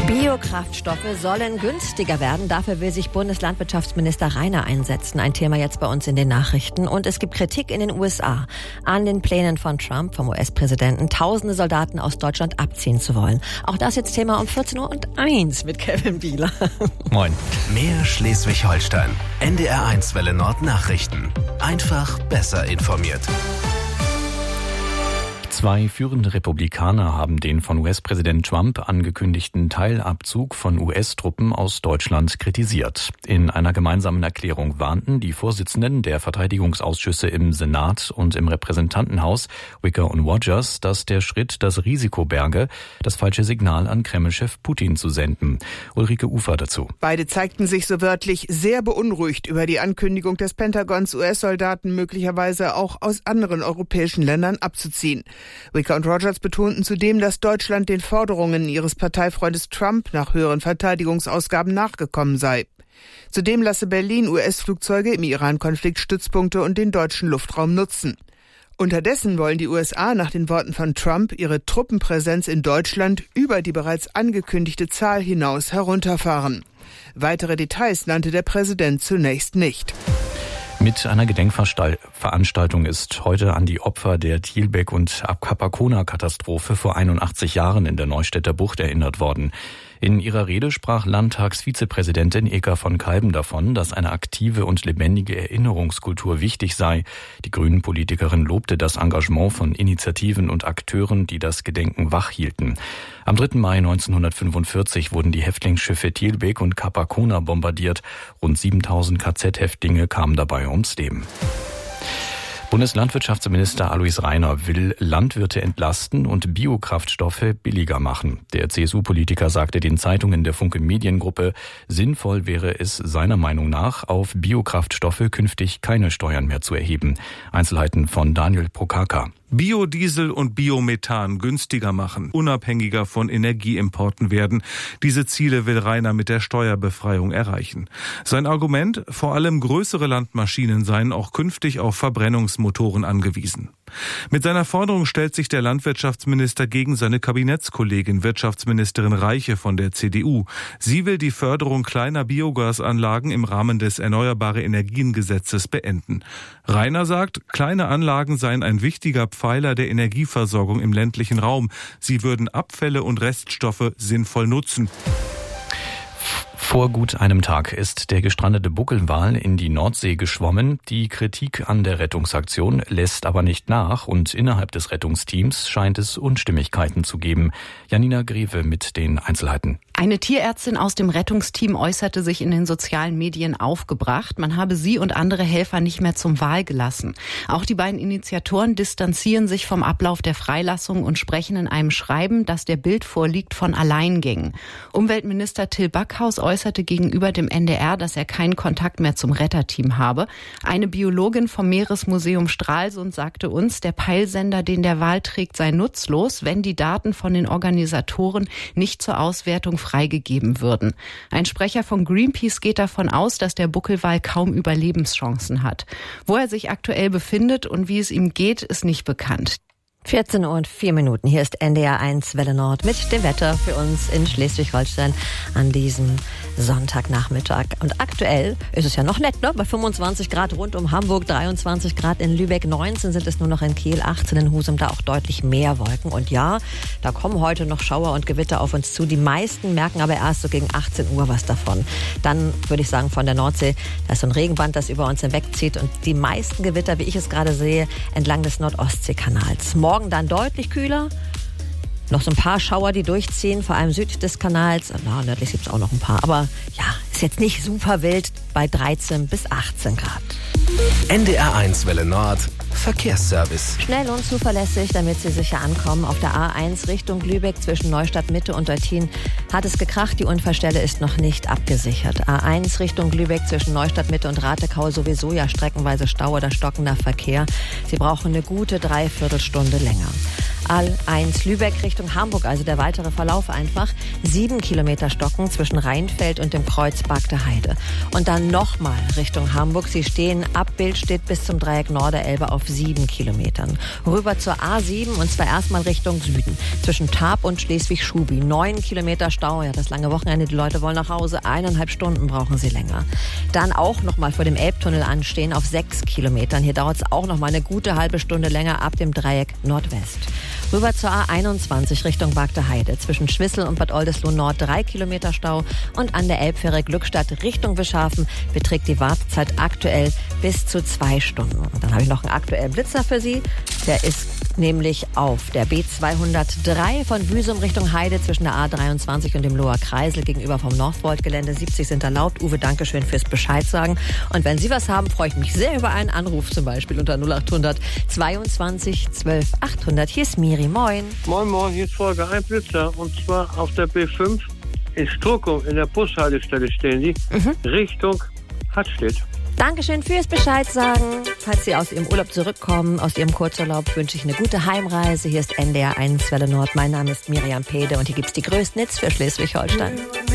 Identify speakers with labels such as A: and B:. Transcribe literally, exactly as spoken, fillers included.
A: Biokraftstoffe sollen günstiger werden. Dafür will sich Bundeslandwirtschaftsminister Reiner einsetzen. Ein Thema jetzt bei uns in den Nachrichten. Und es gibt Kritik in den U S A an den Plänen von Trump, vom U S-Präsidenten, tausende Soldaten aus Deutschland abziehen zu wollen. Auch das jetzt Thema um vierzehn Uhr eins mit Kevin Bieler.
B: Moin. Mehr Schleswig-Holstein. N D R eins Welle Nord Nachrichten. Einfach besser informiert.
C: Zwei führende Republikaner haben den von U S-Präsident Trump angekündigten Teilabzug von U S-Truppen aus Deutschland kritisiert. In einer gemeinsamen Erklärung warnten die Vorsitzenden der Verteidigungsausschüsse im Senat und im Repräsentantenhaus, Wicker und Rogers, dass der Schritt das Risiko berge, das falsche Signal an Kreml-Chef Putin zu senden. Ulrike Ufer dazu.
D: Beide zeigten sich so wörtlich sehr beunruhigt über die Ankündigung des Pentagons, U S-Soldaten möglicherweise auch aus anderen europäischen Ländern abzuziehen. Wicker und Rogers betonten zudem, dass Deutschland den Forderungen ihres Parteifreundes Trump nach höheren Verteidigungsausgaben nachgekommen sei. Zudem lasse Berlin U S-Flugzeuge im Iran-Konflikt Stützpunkte und den deutschen Luftraum nutzen. Unterdessen wollen die U S A nach den Worten von Trump ihre Truppenpräsenz in Deutschland über die bereits angekündigte Zahl hinaus herunterfahren. Weitere Details nannte der Präsident zunächst nicht.
C: Mit einer Gedenkveranstaltung ist heute an die Opfer der Thielbeck- und Capacona-Katastrophe vor einundachtzig Jahren in der Neustädter Bucht erinnert worden. In ihrer Rede sprach Landtagsvizepräsidentin Eka von Kalben davon, dass eine aktive und lebendige Erinnerungskultur wichtig sei. Die Grünen-Politikerin lobte das Engagement von Initiativen und Akteuren, die das Gedenken wachhielten. Am dritten Mai neunzehnhundertfünfundvierzig wurden die Häftlingsschiffe Thielbeck und Capacona bombardiert. Rund siebentausend K Z-Häftlinge kamen dabei ums Leben. Bundeslandwirtschaftsminister Alois Rainer will Landwirte entlasten und Biokraftstoffe billiger machen. Der C S U-Politiker sagte den Zeitungen der Funke Mediengruppe, sinnvoll wäre es seiner Meinung nach, auf Biokraftstoffe künftig keine Steuern mehr zu erheben. Einzelheiten von Daniel Prokaka.
E: Biodiesel und Biomethan günstiger machen, unabhängiger von Energieimporten werden. Diese Ziele will Rainer mit der Steuerbefreiung erreichen. Sein Argument, vor allem größere Landmaschinen seien auch künftig auf Verbrennungsmotoren angewiesen. Mit seiner Forderung stellt sich der Landwirtschaftsminister gegen seine Kabinettskollegin Wirtschaftsministerin Reiche von der C D U. Sie will die Förderung kleiner Biogasanlagen im Rahmen des Erneuerbare Energien Gesetzes beenden. Rainer sagt, kleine Anlagen seien ein wichtiger Pfeiler der Energieversorgung im ländlichen Raum. Sie würden Abfälle und Reststoffe sinnvoll nutzen.
C: Vor gut einem Tag ist der gestrandete Buckelwal in die Nordsee geschwommen. Die Kritik an der Rettungsaktion lässt aber nicht nach und innerhalb des Rettungsteams scheint es Unstimmigkeiten zu geben. Janina Greve mit den Einzelheiten.
F: Eine Tierärztin aus dem Rettungsteam äußerte sich in den sozialen Medien aufgebracht. Man habe sie und andere Helfer nicht mehr zum Wal gelassen. Auch die beiden Initiatoren distanzieren sich vom Ablauf der Freilassung und sprechen in einem Schreiben, dass der Bild vorliegt, von Alleingängen. Umweltminister Till Backhaus äußerte gegenüber dem N D R, dass er keinen Kontakt mehr zum Retterteam habe. Eine Biologin vom Meeresmuseum Stralsund sagte uns, der Peilsender, den der Wal trägt, sei nutzlos, wenn die Daten von den Organisatoren nicht zur Auswertung freigegeben würden. Ein Sprecher von Greenpeace geht davon aus, dass der Buckelwal kaum Überlebenschancen hat. Wo er sich aktuell befindet und wie es ihm geht, ist nicht bekannt.
A: vierzehn Uhr und vier Minuten. Hier ist N D R eins Welle Nord mit dem Wetter für uns in Schleswig-Holstein an diesem Sonntagnachmittag. Und aktuell ist es ja noch nett, ne? Bei fünfundzwanzig Grad rund um Hamburg, dreiundzwanzig Grad in Lübeck, neunzehn sind es nur noch in Kiel, achtzehn in Husum, da auch deutlich mehr Wolken. Und ja, da kommen heute noch Schauer und Gewitter auf uns zu. Die meisten merken aber erst so gegen achtzehn Uhr was davon. Dann würde ich sagen, von der Nordsee, da ist so ein Regenband, das über uns hinwegzieht. Und die meisten Gewitter, wie ich es gerade sehe, entlang des Nordostseekanals. Morgen dann deutlich kühler. Noch so ein paar Schauer, die durchziehen, vor allem südlich des Kanals. Na, nördlich gibt es auch noch ein paar. Aber ja, ist jetzt nicht super wild bei dreizehn bis achtzehn Grad.
B: N D R eins Welle Nord Verkehrsservice.
A: Schnell und zuverlässig, damit Sie sicher ankommen. Auf der A eins Richtung Lübeck zwischen Neustadt Mitte und Eutin hat es gekracht. Die Unfallstelle ist noch nicht abgesichert. A eins Richtung Lübeck zwischen Neustadt Mitte und Ratekau sowieso ja streckenweise Stau oder stockender Verkehr. Sie brauchen eine gute Dreiviertelstunde länger. A eins Lübeck Richtung Hamburg, also der weitere Verlauf einfach. Sieben Kilometer Stocken zwischen Rheinfeld und dem Kreuz Bagde Heide. Und dann nochmal Richtung Hamburg. Sie stehen ab Billstedt bis zum Dreieck Norderelbe auf sieben Kilometern. Rüber zur A sieben und zwar erstmal Richtung Süden. Zwischen Tarp und Schleswig-Schubi. Neun Kilometer Stau. Ja, das lange Wochenende. Die Leute wollen nach Hause. Eineinhalb Stunden brauchen sie länger. Dann auch nochmal vor dem Elbtunnel anstehen auf sechs Kilometern. Hier dauert es auch nochmal eine gute halbe Stunde länger ab dem Dreieck Nordwest. Rüber zur A einundzwanzig Richtung Bagde Heide. Zwischen Schwissel und Bad Oldesloe Nord drei Kilometer Stau. Und an der Elbfähre Glückstadt Richtung Wischhafen beträgt die Wartezeit aktuell bis zu zwei Stunden. Und dann habe ich noch einen aktuellen Blitzer für Sie. Der ist nämlich auf der B zweihundertdrei von Büsum Richtung Heide zwischen der A dreiundzwanzig und dem Loher Kreisel gegenüber vom Northvolt-Gelände. siebzig sind erlaubt. Uwe, danke schön fürs Bescheid sagen. Und wenn Sie was haben, freue ich mich sehr über einen Anruf, zum Beispiel unter null achthundert zweiundzwanzig zwölf achthundert. Hier ist Miri, moin.
G: Moin, moin, hier ist Folge ein Blitzer. Und zwar auf der B fünf in Struckum in der Bushaltestelle stehen die, mhm. Richtung Hattstedt.
A: Dankeschön fürs Bescheid sagen. Falls Sie aus Ihrem Urlaub zurückkommen, aus Ihrem Kurzurlaub, wünsche ich eine gute Heimreise. Hier ist N D R eins Welle Nord. Mein Name ist Miriam Pede und hier gibt's die größten Hits für Schleswig-Holstein.